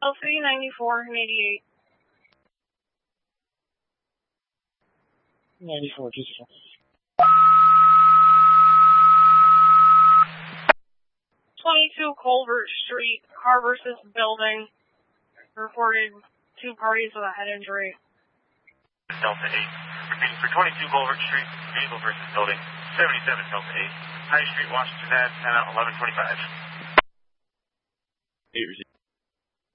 LC 94 and 88. 94, just 22 Colbert Street, car versus building. Reported 2 parties with a head injury. Delta 8. Repeating for 22 Colbert Street, vehicle versus building. 77 Delta 8. High Street, Washington Ave, 10 out 1125. 8